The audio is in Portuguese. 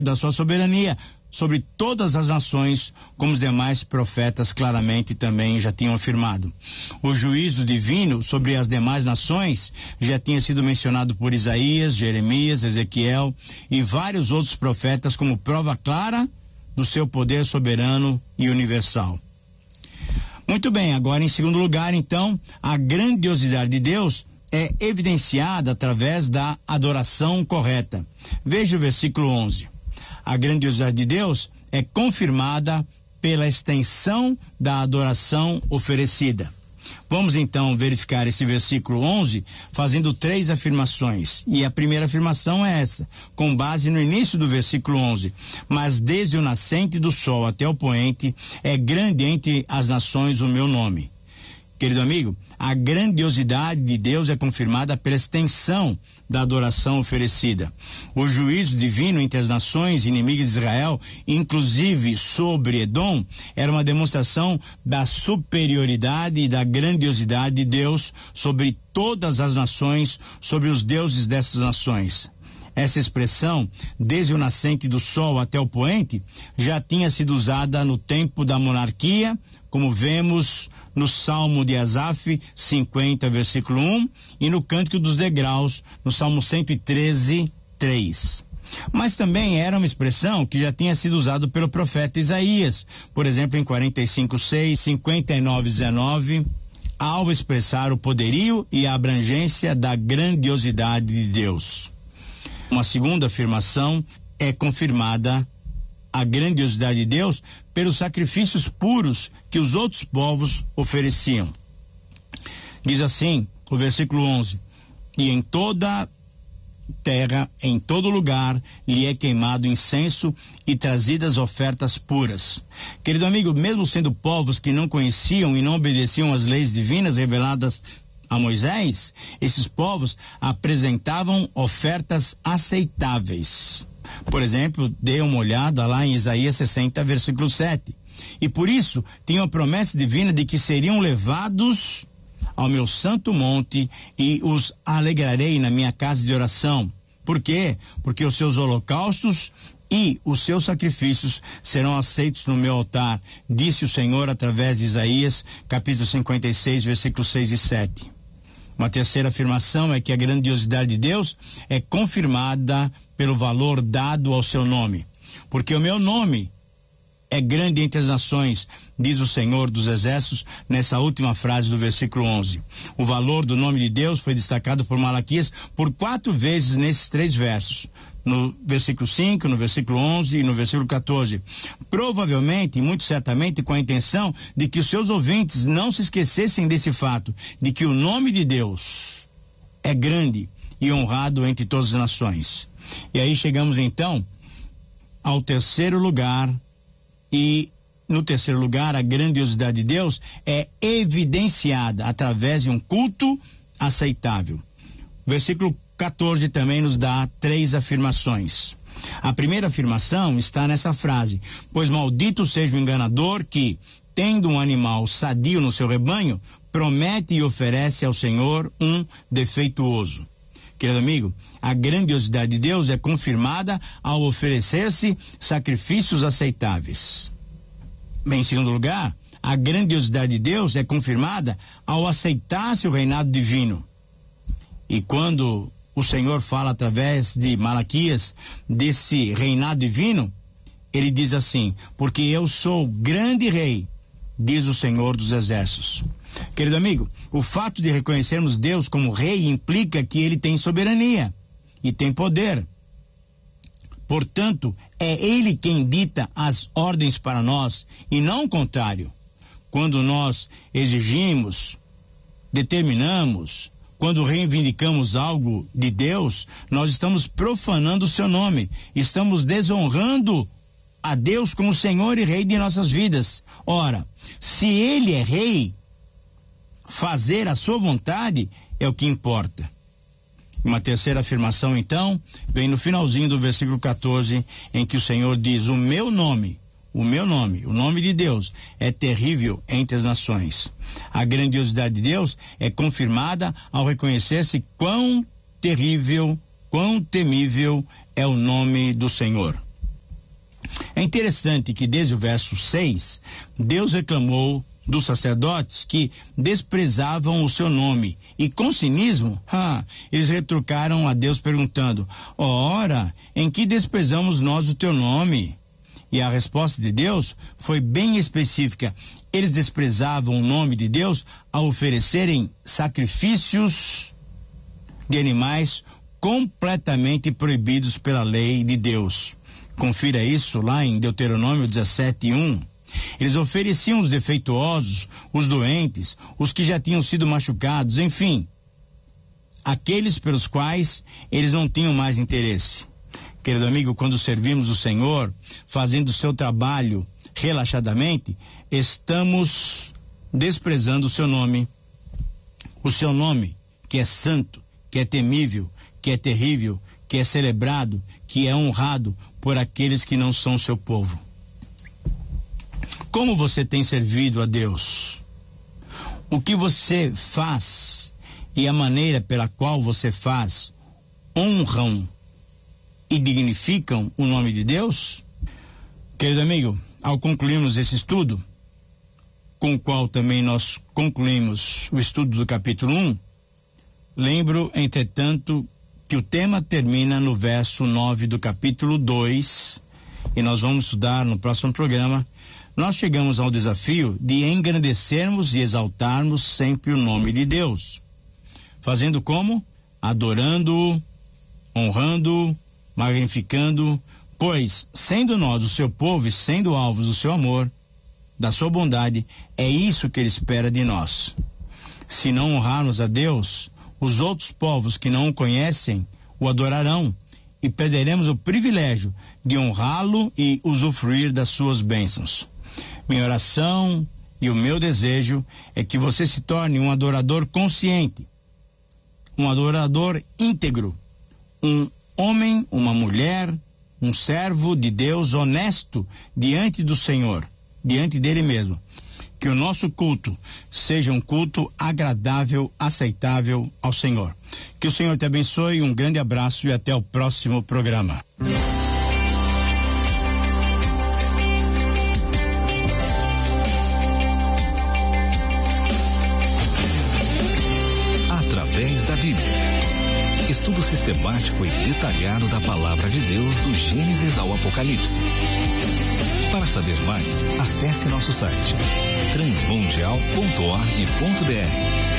da sua soberania sobre todas as nações, como os demais profetas claramente também já tinham afirmado. O juízo divino sobre as demais nações já tinha sido mencionado por Isaías, Jeremias, Ezequiel e vários outros profetas como prova clara do seu poder soberano e universal. Muito bem, agora em segundo lugar, então, a grandiosidade de Deus é evidenciada através da adoração correta. Veja o versículo 11. A grandiosidade de Deus é confirmada pela extensão da adoração oferecida. Vamos então verificar esse versículo 11 fazendo 3 afirmações. E a primeira afirmação é essa, com base no início do versículo 11. Mas desde o nascente do sol até o poente, é grande entre as nações o meu nome. Querido amigo, a grandiosidade de Deus é confirmada pela extensão da adoração oferecida. O juízo divino entre as nações inimigas de Israel, inclusive sobre Edom, era uma demonstração da superioridade e da grandiosidade de Deus sobre todas as nações, sobre os deuses dessas nações. Essa expressão, desde o nascente do sol até o poente, já tinha sido usada no tempo da monarquia, como vemos no Salmo de Asaf, 50, versículo 1, e no Cântico dos Degraus, no Salmo 113, 3. Mas também era uma expressão que já tinha sido usada pelo profeta Isaías, por exemplo, em 45, 6, 59, 19, ao expressar o poderio e a abrangência da grandiosidade de Deus. Uma segunda afirmação é confirmada a grandiosidade de Deus pelos sacrifícios puros que os outros povos ofereciam. Diz assim, o versículo 11, e em toda terra, em todo lugar, lhe é queimado incenso e trazidas ofertas puras. Querido amigo, mesmo sendo povos que não conheciam e não obedeciam às leis divinas reveladas a Moisés, esses povos apresentavam ofertas aceitáveis. Por exemplo, dê uma olhada lá em Isaías 60, versículo 7. E por isso, tinham a promessa divina de que seriam levados ao meu santo monte e os alegrarei na minha casa de oração. Por quê? Porque os seus holocaustos e os seus sacrifícios serão aceitos no meu altar, disse o Senhor através de Isaías, capítulo 56, versículos 6 e 7. Uma terceira afirmação é que a grandiosidade de Deus é confirmada pelo valor dado ao seu nome. Porque o meu nome é grande entre as nações, diz o Senhor dos Exércitos, nessa última frase do versículo 11. O valor do nome de Deus foi destacado por Malaquias por 4 vezes nesses 3 versos. No versículo 5, no versículo 11 e no versículo 14. Provavelmente, e muito certamente, com a intenção de que os seus ouvintes não se esquecessem desse fato, de que o nome de Deus é grande e honrado entre todas as nações. E aí chegamos então ao terceiro lugar, e no terceiro lugar a grandiosidade de Deus é evidenciada através de um culto aceitável. Versículo 14 também nos dá 3 afirmações. A primeira afirmação está nessa frase: pois maldito seja o enganador que, tendo um animal sadio no seu rebanho, promete e oferece ao Senhor um defeituoso. Querido amigo, a grandiosidade de Deus é confirmada ao oferecer-se sacrifícios aceitáveis. Bem, em segundo lugar, a grandiosidade de Deus é confirmada ao aceitar-se o reinado divino. E quando o Senhor fala através de Malaquias desse reinado divino, ele diz assim: porque eu sou grande rei, diz o Senhor dos Exércitos. Querido amigo, o fato de reconhecermos Deus como rei implica que ele tem soberania e tem poder. Portanto, é ele quem dita as ordens para nós e não o contrário. Quando nós exigimos, determinamos, quando reivindicamos algo de Deus, nós estamos profanando o seu nome, estamos desonrando a Deus como Senhor e Rei de nossas vidas. Ora, se ele é rei, fazer a sua vontade é o que importa. Uma terceira afirmação, então, vem no finalzinho do versículo 14, em que o Senhor diz: o nome, o nome de Deus é terrível entre as nações. A grandiosidade de Deus é confirmada ao reconhecer-se quão terrível, quão temível é o nome do Senhor. É interessante que desde o verso 6, Deus reclamou dos sacerdotes que desprezavam o seu nome e com cinismo, eles retrucaram a Deus perguntando: ora, em que desprezamos nós o teu nome? E a resposta de Deus foi bem específica. Eles desprezavam o nome de Deus ao oferecerem sacrifícios de animais completamente proibidos pela lei de Deus. Confira isso lá em Deuteronômio 17:1. Eles ofereciam os defeituosos, os doentes, os que já tinham sido machucados, enfim, aqueles pelos quais eles não tinham mais interesse. Querido amigo, quando servimos o Senhor, fazendo o seu trabalho relaxadamente, estamos desprezando o seu nome. O seu nome, que é santo, que é temível, que é terrível, que é celebrado, que é honrado por aqueles que não são seu povo. Como você tem servido a Deus? O que você faz e a maneira pela qual você faz honram e dignificam o nome de Deus? Querido amigo, ao concluirmos esse estudo, com o qual também nós concluímos o estudo do capítulo 1, lembro, entretanto, que o tema termina no verso 9 do capítulo 2, e nós vamos estudar no próximo programa. Nós chegamos ao desafio de engrandecermos e exaltarmos sempre o nome de Deus. Fazendo como? Adorando-o, honrando-o, magnificando, pois, sendo nós o seu povo e sendo alvos do seu amor, da sua bondade, é isso que ele espera de nós. Se não honrarmos a Deus, os outros povos que não o conhecem o adorarão e perderemos o privilégio de honrá-lo e usufruir das suas bênçãos. Minha oração e o meu desejo é que você se torne um adorador consciente, um adorador íntegro, um homem, uma mulher, um servo de Deus honesto diante do Senhor, diante dele mesmo. Que o nosso culto seja um culto agradável, aceitável ao Senhor. Que o Senhor te abençoe, um grande abraço e até o próximo programa. Através da Bíblia. Estudo sistemático e detalhado da Palavra de Deus do Gênesis ao Apocalipse. Para saber mais, acesse nosso site transmundial.org.br.